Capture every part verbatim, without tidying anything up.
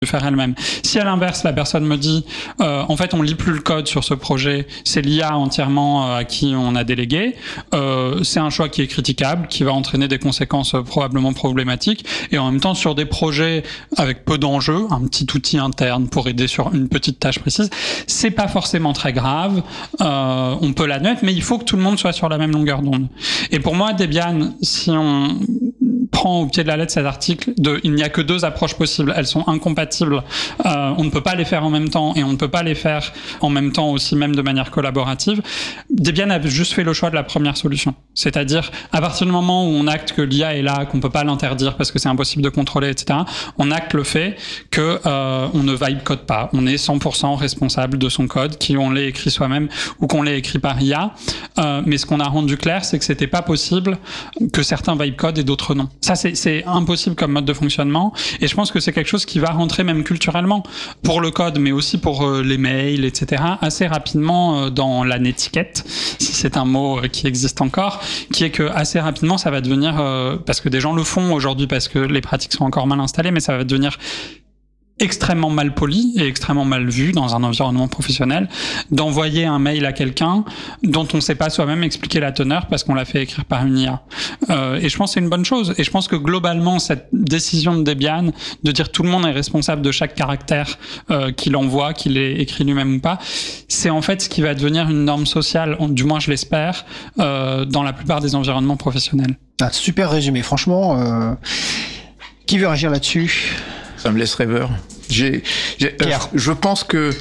faire elle-même. Si à l'inverse, la personne me dit euh, en fait on lit plus le code sur ce projet, c'est l'I A entièrement euh, à qui on a délégué, euh, c'est un choix qui est critiquable, qui va entraîner des conséquences euh, probablement problématiques, et en même temps sur des projets avec peu d'enjeux, un petit outil interne pour aider sur une petite tâche précise, c'est pas forcément très grave, euh, on peut l'admettre, mais il faut que tout le monde soit sur la même longueur d'onde. Et pour moi, Debian, si on prend au pied de la lettre cet article de il n'y a que deux approches possibles, elles sont incompatibles, euh, on ne peut pas les faire en même temps et on ne peut pas les faire en même temps aussi même de manière collaborative. Debian a juste fait le choix de la première solution, c'est-à-dire à partir du moment où on acte que l'I A est là, qu'on peut pas l'interdire parce que c'est impossible de contrôler, et cetera, on acte le fait que euh, on ne vibe code pas, on est cent pour cent responsable de son code, qu'on l'ait écrit soi-même ou qu'on l'ait écrit par I A, euh, mais ce qu'on a rendu clair, c'est que c'était pas possible que certains vibe code et d'autres non. Ça, c'est, c'est impossible comme mode de fonctionnement, et je pense que c'est quelque chose qui va rentrer même culturellement, pour le code, mais aussi pour euh, les mails, et cetera, assez rapidement euh, dans la netiquette, si c'est un mot euh, qui existe encore, qui est que assez rapidement, ça va devenir, euh, parce que des gens le font aujourd'hui, parce que les pratiques sont encore mal installées, mais ça va devenir extrêmement mal poli et extrêmement mal vu dans un environnement professionnel d'envoyer un mail à quelqu'un dont on ne sait pas soi-même expliquer la teneur parce qu'on l'a fait écrire par une I A. Euh, et je pense que c'est une bonne chose. Et je pense que globalement, cette décision de Debian de dire tout le monde est responsable de chaque caractère euh, qu'il envoie, qu'il ait écrit lui-même ou pas, c'est en fait ce qui va devenir une norme sociale, du moins je l'espère, euh, dans la plupart des environnements professionnels. Ah, super résumé, franchement. Euh... Qui veut réagir là-dessus ? Ça me laisse rêveur. J'ai, j'ai, euh, je pense que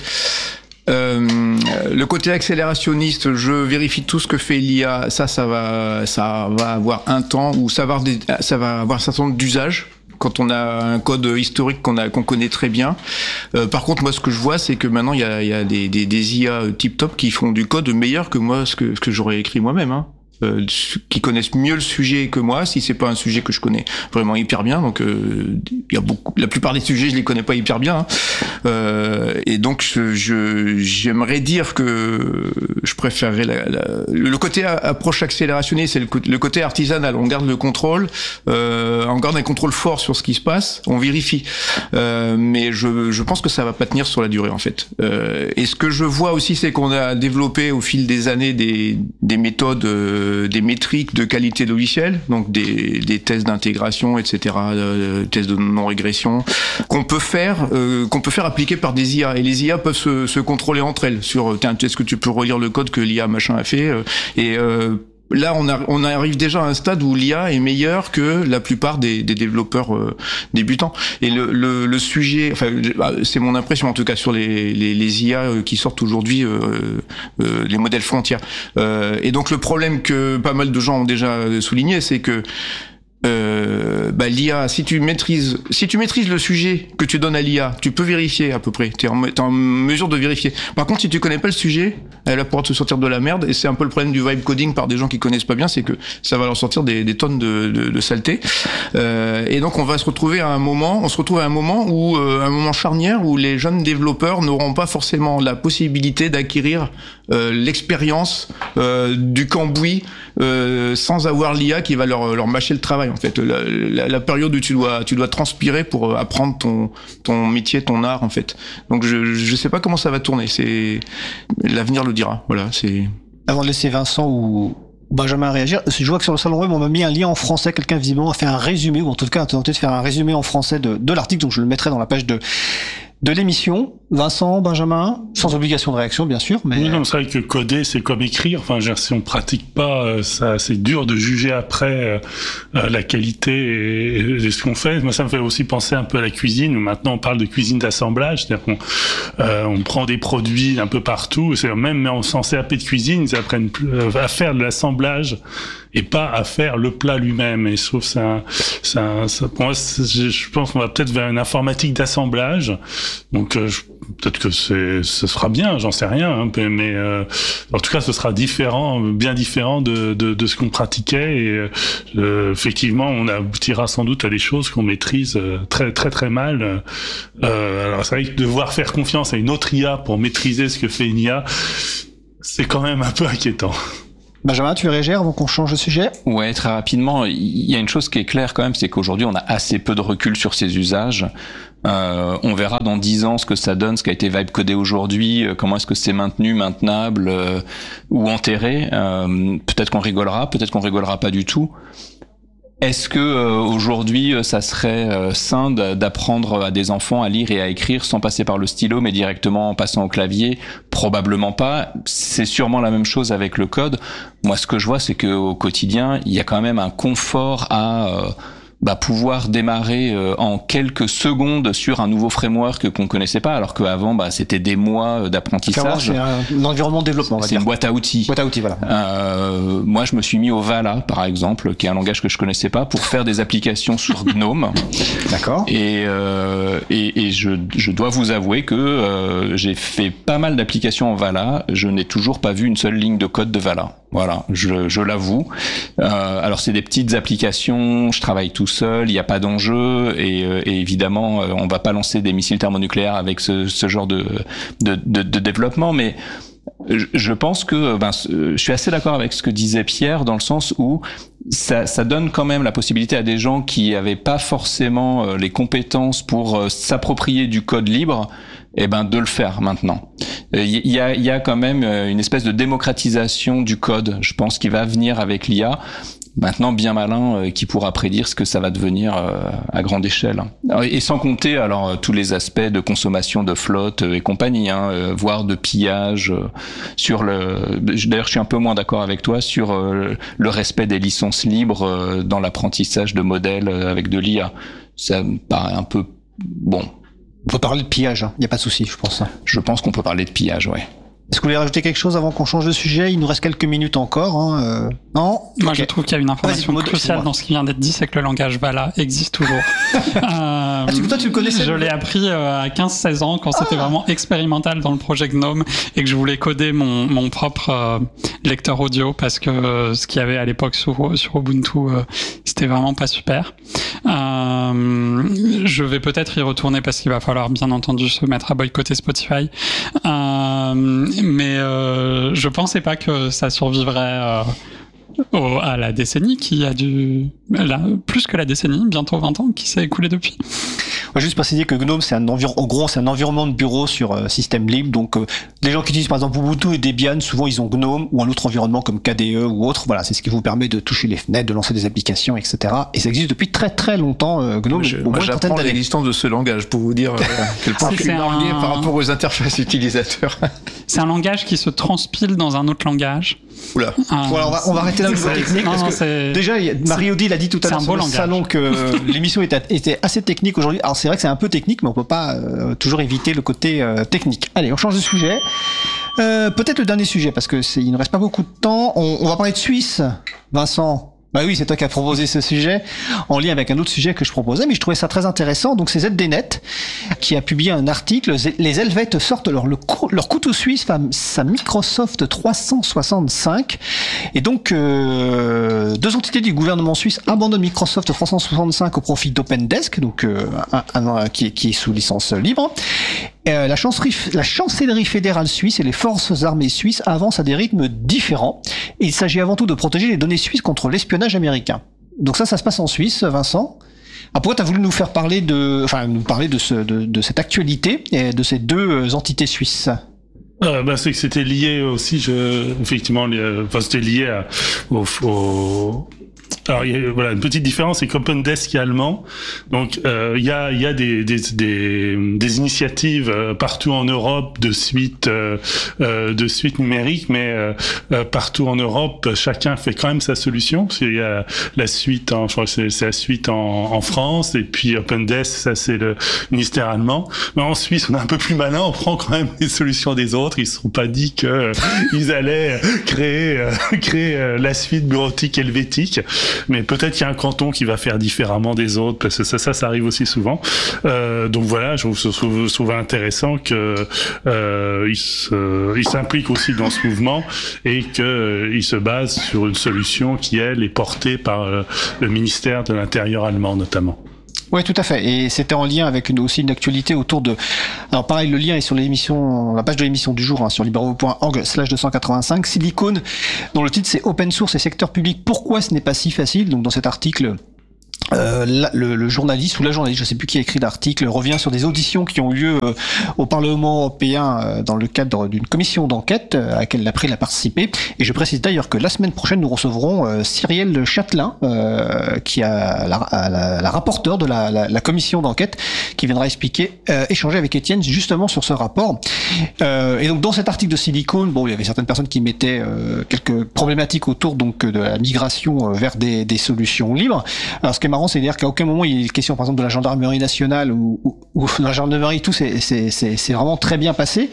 euh, le côté accélérationniste, je vérifie tout ce que fait l'I A, ça, ça va, ça va avoir un temps où ça va avoir, des, ça va avoir un certain nombre d'usages. Quand on a un code historique qu'on a, qu'on connaît très bien. Euh, par contre, moi, ce que je vois, c'est que maintenant, il y a, il y a des, des, des I A tip-top qui font du code meilleur que moi, ce que, ce que j'aurais écrit moi-même, hein. Euh, qui connaissent mieux le sujet que moi, si c'est pas un sujet que je connais vraiment hyper bien. Donc, euh, il y a beaucoup, la plupart des sujets, je les connais pas hyper bien. Hein. Euh, et donc, je, je, j'aimerais dire que je préférerais la, la, le côté approche accélérationnée, c'est le, le côté artisanal. On garde le contrôle, euh, on garde un contrôle fort sur ce qui se passe, on vérifie. Euh, mais je, je pense que ça va pas tenir sur la durée, en fait. Euh, et ce que je vois aussi, c'est qu'on a développé au fil des années des, des méthodes euh, des métriques de qualité logicielle, donc des, des tests d'intégration, et cetera, euh, tests de non-régression, qu'on peut faire, euh, qu'on peut faire appliquer par des I A. Et les I A peuvent se, se contrôler entre elles sur, tiens, est-ce que tu peux relire le code que l'I A machin a fait, euh, et euh, là, on, a, on arrive déjà à un stade où l'I A est meilleure que la plupart des, des développeurs euh, débutants. Et le, le, le sujet, enfin, c'est mon impression en tout cas sur les, les, les I A qui sortent aujourd'hui, euh, euh, les modèles frontières. Euh, et donc le problème que pas mal de gens ont déjà souligné, c'est que Euh, bah, l'I A, si tu maîtrises, si tu maîtrises le sujet que tu donnes à l'I A, tu peux vérifier à peu près. T'es en, t'es en mesure de vérifier. Par contre, si tu connais pas le sujet, elle va pouvoir te sortir de la merde. Et c'est un peu le problème du vibe coding par des gens qui connaissent pas bien, c'est que ça va leur sortir des, des tonnes de, de, de saleté. Euh, et donc, on va se retrouver à un moment, on se retrouve à un moment où, euh, un moment charnière où les jeunes développeurs n'auront pas forcément la possibilité d'acquérir euh, l'expérience euh, du cambouis euh, sans avoir l'I A qui va leur, leur mâcher le travail. En fait, la, la, la période où tu dois, tu dois transpirer pour apprendre ton, ton métier, ton art, en fait. Donc, je, je sais pas comment ça va tourner. C'est, l'avenir le dira. Voilà, c'est. Avant de laisser Vincent ou Benjamin réagir, je vois que sur le salon web, on m'a mis un lien en français. Quelqu'un, visiblement, a fait un résumé, ou en tout cas, a tenté de faire un résumé en français de, de l'article. Donc, je le mettrai dans la page de, de l'émission. Vincent, Benjamin, sans obligation de réaction, bien sûr, mais... Oui, non, c'est vrai que coder, c'est comme écrire. Enfin, je veux dire, si on pratique pas, ça, c'est dur de juger après euh, la qualité de ce qu'on fait. Moi, ça me fait aussi penser un peu à la cuisine, où maintenant on parle de cuisine d'assemblage, c'est-à-dire qu'on euh, on prend des produits un peu partout, c'est même en, en C A P de cuisine, ils apprennent à faire de l'assemblage et pas à faire le plat lui-même. Et je trouve ça, ça, ça pour moi, je pense qu'on va peut-être vers une informatique d'assemblage. Donc, euh, je, peut-être que c'est, ce sera bien, j'en sais rien, hein, mais euh, en tout cas, ce sera différent, bien différent de, de, de ce qu'on pratiquait. Et euh, effectivement, on aboutira sans doute à des choses qu'on maîtrise très, très, très mal. Euh, alors, c'est vrai que devoir faire confiance à une autre I A pour maîtriser ce que fait une I A, c'est quand même un peu inquiétant. Benjamin, tu veux réagir avant qu'on change de sujet ? Ouais, très rapidement. Il y a une chose qui est claire quand même, c'est qu'aujourd'hui, on a assez peu de recul sur ces usages. Euh, on verra dans dix ans ce que ça donne, ce qui a été vibe codé aujourd'hui, euh, comment est-ce que c'est maintenu, maintenable euh, ou enterré. Euh, peut-être qu'on rigolera, peut-être qu'on rigolera pas du tout. Est-ce que euh, aujourd'hui ça serait euh, sain d'apprendre à des enfants à lire et à écrire sans passer par le stylo, mais directement en passant au clavier? Probablement pas. C'est sûrement la même chose avec le code. Moi, ce que je vois, c'est que au quotidien, il y a quand même un confort à euh, bah, pouvoir démarrer euh, en quelques secondes sur un nouveau framework qu'on connaissait pas, alors qu'avant, bah, c'était des mois d'apprentissage. C'est un, un environnement de développement, on va C'est dire. une boîte à outils. Boîte à outils, voilà. Euh, moi, je me suis mis au Vala, par exemple, qui est un langage que je connaissais pas, pour faire des applications sur GNOME. D'accord. Et, euh, et, et je, je dois vous avouer que euh, j'ai fait pas mal d'applications en Vala. Je n'ai toujours pas vu une seule ligne de code de Vala. Voilà, je, je l'avoue. Euh, alors c'est des petites applications, je travaille tout seul, il n'y a pas d'enjeu et, et évidemment on va pas lancer des missiles thermonucléaires avec ce, ce genre de, de, de, de développement, mais je pense que ben, je suis assez d'accord avec ce que disait Pierre dans le sens où ça, ça donne quand même la possibilité à des gens qui avaient pas forcément les compétences pour s'approprier du code libre, eh ben de le faire maintenant. Il y a, il y a quand même une espèce de démocratisation du code, je pense, qui va venir avec l'I A. Maintenant, bien malin, euh, qui pourra prédire ce que ça va devenir euh, à grande échelle. Et sans compter alors tous les aspects de consommation de flotte et compagnie, hein, euh, voire de pillage euh, sur le. D'ailleurs, je suis un peu moins d'accord avec toi sur euh, le respect des licences libres euh, dans l'apprentissage de modèles euh, avec de l'I A. Ça me paraît un peu bon. On peut parler de pillage, il hein. n'y a pas de souci, je pense. Je pense qu'on peut parler de pillage, ouais. Est-ce que vous voulez rajouter quelque chose avant qu'on change de sujet? Il nous reste quelques minutes encore. Hein. Euh... Non Moi, okay. je trouve qu'il y a une information cruciale dans ce qui vient d'être dit, c'est que le langage Vala existe toujours. euh, ah, tu, toi, tu le connaissais? Je l'ai appris euh, à quinze seize ans, quand ah. c'était vraiment expérimental dans le projet GNOME et que je voulais coder mon, mon propre euh, lecteur audio parce que euh, ce qu'il y avait à l'époque sur, sur Ubuntu, euh, c'était vraiment pas super. Euh, je vais peut-être y retourner parce qu'il va falloir bien entendu se mettre à boycotter Spotify. Euh, mais euh, je pensais pas que ça survivrait euh, au, à la décennie qui a dû... Là, plus que la décennie, bientôt vingt ans, qui s'est écoulé depuis. On va juste préciser que GNOME, c'est un environnement, en gros, c'est un environnement de bureau sur euh, système libre. Donc, euh, les gens qui utilisent par exemple Ubuntu et Debian, souvent ils ont GNOME ou un autre environnement comme K D E ou autre. Voilà, c'est ce qui vous permet de toucher les fenêtres, de lancer des applications, et cetera. Et ça existe depuis très très longtemps. Euh, GNOME. Je, moi, j'apprends l'existence de ce langage pour vous dire euh, quel point je suis largué un... par rapport aux interfaces utilisateurs. C'est un langage qui se transpile dans un autre langage. Oula. Euh, voilà, on va, on va arrêter là au niveau technique. Non, parce non, que déjà, Marie-Odile l'a dit tout à l'heure sur le salon que l'émission était, était assez technique aujourd'hui. Alors c'est vrai que c'est un peu technique, mais on peut pas euh, toujours éviter le côté euh, technique. Allez, on change de sujet. Euh, peut-être le dernier sujet, parce que c'est, il ne reste pas beaucoup de temps. On, on va parler de Suisse, Vincent. Bah oui, c'est toi qui as proposé ce sujet en lien avec un autre sujet que je proposais, mais je trouvais ça très intéressant. Donc c'est Z D Net qui a publié un article. Les Helvètes sortent leur, leur couteau suisse, sa Microsoft trois cent soixante-cinq. Et donc euh, deux entités du gouvernement suisse abandonnent Microsoft trois cent soixante-cinq au profit d'OpenDesk, donc euh, un, un, un, qui, est, qui est sous licence libre. Euh, la, chancellerie, la chancellerie fédérale suisse et les forces armées suisses avancent à des rythmes différents. Et il s'agit avant tout de protéger les données suisses contre l'espionnage américain. Donc ça, ça se passe en Suisse, Vincent. Ah, pourquoi tu as voulu nous faire parler de, enfin, nous parler de, ce, de, de cette actualité et de ces deux entités suisses? Euh, bah, c'est que c'était lié aussi, je, effectivement, les, enfin, c'était lié à, au, au alors il y a, voilà, une petite différence, c'est qu'OpenDesk est allemand, donc euh, il y a il y a des des des, des initiatives euh, partout en Europe de suite euh, euh, de suite numérique, mais euh, euh, partout en Europe, chacun fait quand même sa solution. Il y a la suite, en, je crois que c'est, c'est la suite en, en France, et puis OpenDesk, ça c'est le ministère allemand. Mais en Suisse, on est un peu plus malin, on prend quand même les solutions des autres. Ils se sont pas dit que euh, ils allaient créer euh, créer euh, la suite bureautique helvétique. Mais peut-être qu'il y a un canton qui va faire différemment des autres, parce que ça, ça, ça arrive aussi souvent. Euh, donc voilà, je trouve, je trouve, je trouve intéressant que euh, il se, il s'implique aussi dans ce mouvement et que euh, il se base sur une solution qui elle est portée par euh, le ministère de l'Intérieur allemand notamment. Oui, tout à fait. Et c'était en lien avec une, aussi une actualité autour de... Alors pareil, le lien est sur l'émission, la page de l'émission du jour, hein, sur libero point org slash deux cent quatre-vingt-cinq. Silicon, dont le titre c'est Open Source et secteur public, pourquoi ce n'est pas si facile? Donc dans cet article, Euh, la, le, le journaliste ou la journaliste, je ne sais plus qui a écrit l'article, revient sur des auditions qui ont eu lieu euh, au Parlement européen euh, dans le cadre d'une commission d'enquête euh, à laquelle l'April a participé. Et je précise d'ailleurs que la semaine prochaine, nous recevrons euh, Cyrielle Châtelain, euh, qui a la, la, la rapporteure de la, la, la commission d'enquête, qui viendra expliquer, euh, échanger avec Étienne justement sur ce rapport. Euh, et donc dans cet article de Silicone, bon, il y avait certaines personnes qui mettaient euh, quelques problématiques autour donc de la migration vers des, des solutions libres. Alors ce qui est marrant, c'est à dire qu'à aucun moment il est question par exemple de la gendarmerie nationale ou, ou, ou de la gendarmerie, tout c'est, c'est, c'est, c'est vraiment très bien passé.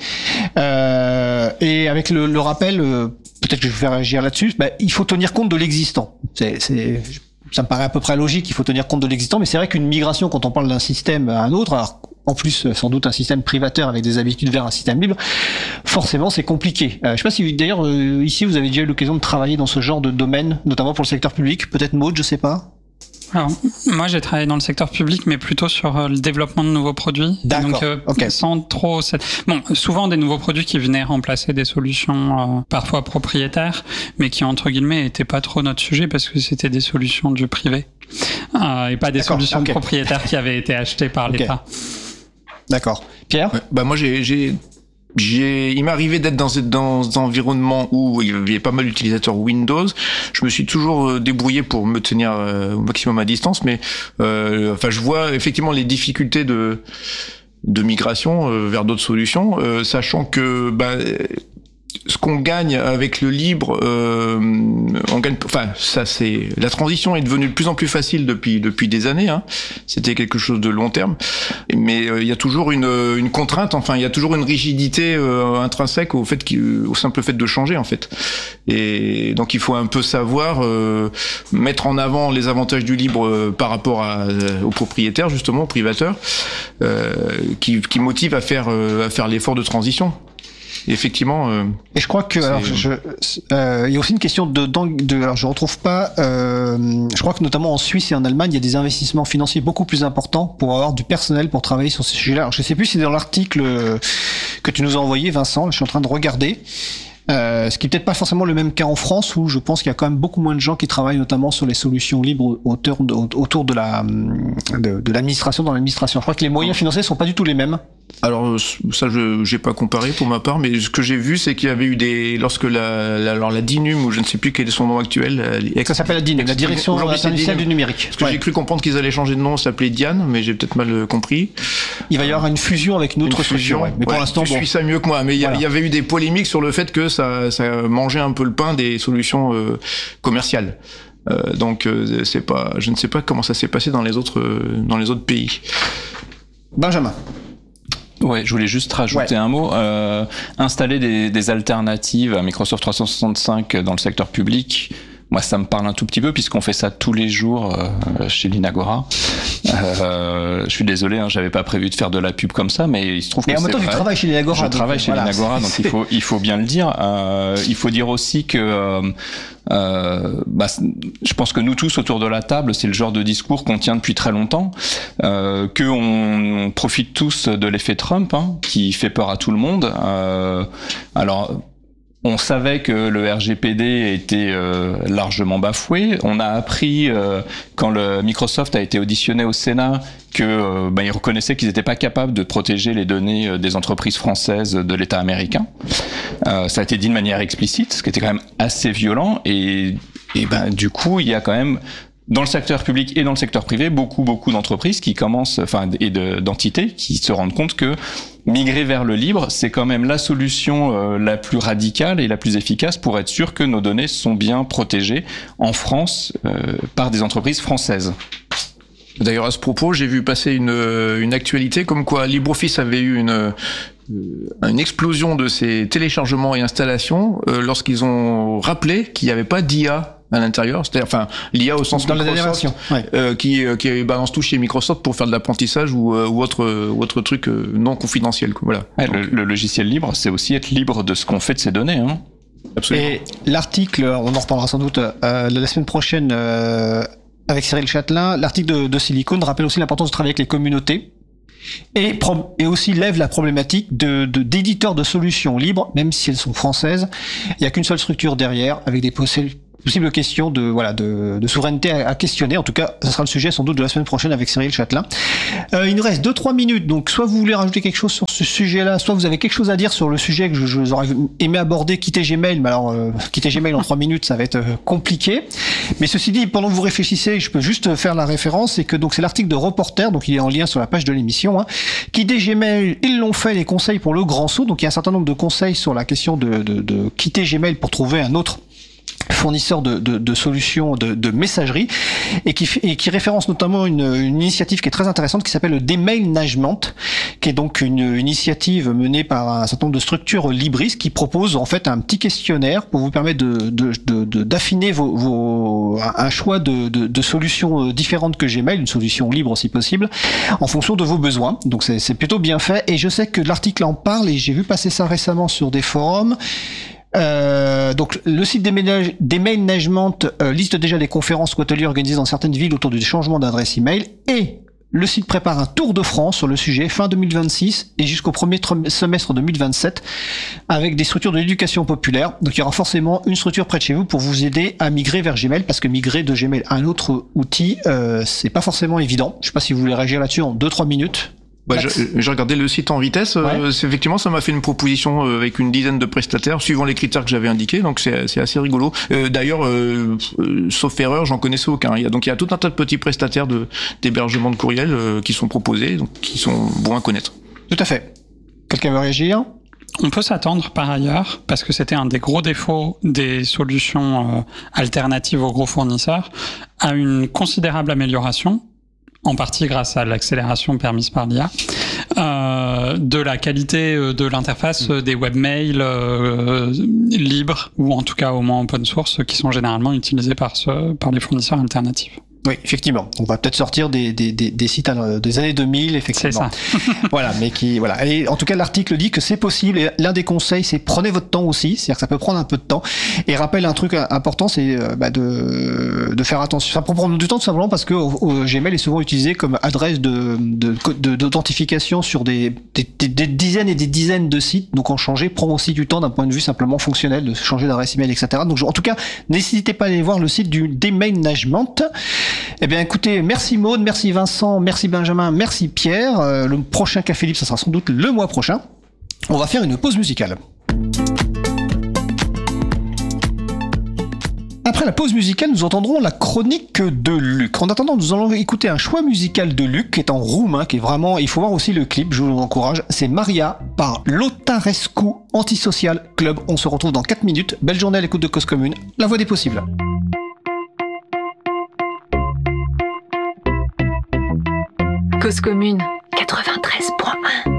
Euh, et avec le, le rappel, euh, peut-être que je vais faire réagir là-dessus, bah, il faut tenir compte de l'existant. C'est, c'est, ça me paraît à peu près logique, il faut tenir compte de l'existant, mais c'est vrai qu'une migration, quand on parle d'un système à un autre, alors en plus sans doute un système privateur avec des habitudes vers un système libre, forcément c'est compliqué. Euh, je sais pas si d'ailleurs euh, ici vous avez déjà eu l'occasion de travailler dans ce genre de domaine, notamment pour le secteur public, peut-être Maud, je sais pas. Alors, moi, j'ai travaillé dans le secteur public, mais plutôt sur euh, le développement de nouveaux produits. D'accord. Donc, euh, okay. sans trop cette... Bon, souvent des nouveaux produits qui venaient remplacer des solutions euh, parfois propriétaires, mais qui entre guillemets étaient pas trop notre sujet parce que c'était des solutions du privé euh, et pas des D'accord. solutions okay. propriétaires qui avaient été achetées par okay. l'État. D'accord. Pierre ? Ouais, bah moi, j'ai, j'ai... J'ai, il m'est arrivé d'être dans, dans un environnement où il y avait pas mal d'utilisateurs Windows. Je me suis toujours débrouillé pour me tenir euh, au maximum à distance, mais euh, enfin, je vois effectivement les difficultés de de migration euh, vers d'autres solutions, euh, sachant que bah, ce qu'on gagne avec le libre, euh, on gagne. Enfin, ça c'est la transition est devenue de plus en plus facile depuis depuis des années. Hein. C'était quelque chose de long terme, mais il euh, y a toujours une une contrainte. Enfin, il y a toujours une rigidité euh, intrinsèque au fait au simple fait de changer en fait. Et donc il faut un peu savoir euh, mettre en avant les avantages du libre euh, par rapport à, euh, aux propriétaires justement, aux privateurs, euh, qui qui motivent à faire euh, à faire l'effort de transition. Et effectivement. Euh, et je crois que alors je, euh, il y a aussi une question de, de alors je retrouve pas. Euh, je crois que notamment en Suisse et en Allemagne, il y a des investissements financiers beaucoup plus importants pour avoir du personnel pour travailler sur ces sujets-là. Alors je sais plus si c'est dans l'article que tu nous as envoyé, Vincent. Je suis en train de regarder. Euh, ce qui est peut-être pas forcément le même cas en France, où je pense qu'il y a quand même beaucoup moins de gens qui travaillent notamment sur les solutions libres autour de, autour de la de, de l'administration dans l'administration. Je crois que les moyens financiers sont pas du tout les mêmes. Alors ça, je j'ai pas comparé pour ma part, mais ce que j'ai vu, c'est qu'il y avait eu des lorsque la, la alors la DINUM, ou je ne sais plus quel est son nom actuel. Ça s'appelle la DINUM, la Direction internationale du numérique. Parce que ouais. j'ai cru comprendre qu'ils allaient changer de nom, ça s'appelait Diane, mais j'ai peut-être mal compris. Il va y avoir une fusion avec une autre fusion. Ouais. Mais ouais, pour l'instant, tu bon. suis ça mieux que moi. Mais il voilà. y, y avait eu des polémiques sur le fait que ça ça mangeait un peu le pain des solutions euh, commerciales. Euh, donc euh, c'est pas, je ne sais pas comment ça s'est passé dans les autres euh, dans les autres pays. Benjamin. Ouais, je voulais juste rajouter ouais. un mot. Euh, installer des, des alternatives à Microsoft trois cent soixante-cinq dans le secteur public, moi ça me parle un tout petit peu puisqu'on fait ça tous les jours euh, chez l'Inagora. Euh, je suis désolé, hein, j'avais pas prévu de faire de la pub comme ça, mais il se trouve mais que en même temps, tu travailles chez l'Inagora. Je travaille chez voilà. l'Inagora, donc il faut il faut bien le dire. Euh, il faut dire aussi que euh, Euh, bah, je pense que nous tous autour de la table, c'est le genre de discours qu'on tient depuis très longtemps, euh, que on, on profite tous de l'effet Trump, hein, qui fait peur à tout le monde. Euh, alors. On savait que le R G P D était euh, largement bafoué. On a appris euh, quand le Microsoft a été auditionné au Sénat que euh, bah, ils reconnaissaient qu'ils n'étaient pas capables de protéger les données euh, des entreprises françaises de l'État américain. Euh, ça a été dit de manière explicite, ce qui était quand même assez violent. Et, et ben du coup, il y a quand même dans le secteur public et dans le secteur privé beaucoup beaucoup d'entreprises qui commencent, enfin et de, d'entités qui se rendent compte que migrer vers le libre, c'est quand même la solution euh, la plus radicale et la plus efficace pour être sûr que nos données sont bien protégées en France euh, par des entreprises françaises. D'ailleurs, à ce propos, j'ai vu passer une, une actualité comme quoi LibreOffice avait eu une, une explosion de ses téléchargements et installations euh, lorsqu'ils ont rappelé qu'il n'y avait pas d'I A à l'intérieur, c'est-à-dire, enfin, l'I A au sens dans Microsoft, la ouais. euh, qui, qui balance tout chez Microsoft pour faire de l'apprentissage ou, ou autre, ou autre truc non confidentiel, quoi. Voilà. Ouais, le, le logiciel libre, c'est aussi être libre de ce qu'on fait de ses données, hein. Absolument. Et l'article, on en reparlera sans doute euh, la semaine prochaine euh, avec Cyril Châtelain. L'article de, de Silicone rappelle aussi l'importance de travailler avec les communautés. Et, pro- et aussi lève la problématique de, de, d'éditeurs de solutions libres, même si elles sont françaises. Il n'y a qu'une seule structure derrière, avec des possibilités possibles questions de voilà de, de souveraineté à, à questionner. En tout cas, ça sera le sujet sans doute de la semaine prochaine avec Cyril Châtelain. Euh, il nous reste deux trois minutes, donc soit vous voulez rajouter quelque chose sur ce sujet-là, soit vous avez quelque chose à dire sur le sujet que je, je aurais aimé aborder, quitter Gmail, mais alors euh, quitter Gmail en trois minutes, ça va être euh, compliqué. Mais ceci dit, pendant que vous réfléchissez, je peux juste faire la référence, c'est que donc c'est l'article de Reporter, donc il est en lien sur la page de l'émission, hein. Quitter Gmail, ils l'ont fait, les conseils pour le grand saut. Donc il y a un certain nombre de conseils sur la question de, de, de quitter Gmail pour trouver un autre fournisseur de, de, de solutions de, de messagerie, et qui, et qui référence notamment une, une initiative qui est très intéressante qui s'appelle le Demailnagement, qui est donc une, une initiative menée par un certain nombre de structures libris qui propose en fait un petit questionnaire pour vous permettre de, de, de, de d'affiner vos, vos, un choix de, de, de solutions différentes que Gmail, une solution libre si possible, en fonction de vos besoins. Donc c'est, c'est plutôt bien fait, et je sais que l'article en parle, et j'ai vu passer ça récemment sur des forums. Euh, donc le site Demailnagement euh, liste déjà des conférences ou ateliers organisés dans certaines villes autour du changement d'adresse email, et le site prépare un tour de France sur le sujet fin deux mille vingt-six et jusqu'au premier semestre deux mille vingt-sept avec des structures de l'éducation populaire. Donc il y aura forcément une structure près de chez vous pour vous aider à migrer vers Gmail, parce que migrer de Gmail à un autre outil, euh, c'est pas forcément évident. Je sais pas si vous voulez réagir là-dessus en deux trois minutes. Bah, j'ai regardé le site en vitesse. Ouais. Euh, c'est, effectivement, ça m'a fait une proposition euh, avec une dizaine de prestataires, suivant les critères que j'avais indiqués. Donc c'est, c'est assez rigolo. Euh, d'ailleurs, euh, euh, sauf erreur, j'en connaissais aucun. Il y a, donc il y a tout un tas de petits prestataires de d'hébergement de courriel euh, qui sont proposés, donc qui sont bons à connaître. Tout à fait. Quelqu'un veut réagir ? On peut s'attendre par ailleurs, parce que c'était un des gros défauts des solutions euh, alternatives aux gros fournisseurs, à une considérable amélioration, en partie grâce à l'accélération permise par l'I A, euh, de la qualité de l'interface des webmails euh, libres, ou en tout cas au moins open source, qui sont généralement utilisés par, ce, par les fournisseurs alternatifs. Oui, effectivement. On va peut-être sortir des, des, des, des sites des années deux mille, effectivement. C'est ça. Voilà, mais qui, voilà. Et en tout cas, l'article dit que c'est possible. Et l'un des conseils, c'est prenez votre temps aussi. C'est-à-dire que ça peut prendre un peu de temps. Et rappelle un truc important, c'est bah, de, de faire attention. Ça peut prendre du temps tout simplement parce que au, au Gmail est souvent utilisé comme adresse de, de, de d'authentification sur des, des, des, des dizaines et des dizaines de sites. Donc en changer prend aussi du temps d'un point de vue simplement fonctionnel, de changer d'adresse email, et cetera. Donc en tout cas, n'hésitez pas à aller voir le site du Demailnagement. Eh bien, écoutez, merci Maud, merci Vincent, merci Benjamin, merci Pierre. Euh, le prochain Café Libre, ça sera sans doute le mois prochain. On va faire une pause musicale. Après la pause musicale, nous entendrons la chronique de Luc. En attendant, nous allons écouter un choix musical de Luc, qui est en roumain, qui est vraiment... Il faut voir aussi le clip, je vous encourage. C'est Maria par Lotarescu Antisocial Club. On se retrouve dans quatre minutes. Belle journée à l'écoute de Cause Commune, la voix des possibles. Cause Commune quatre-vingt-treize point un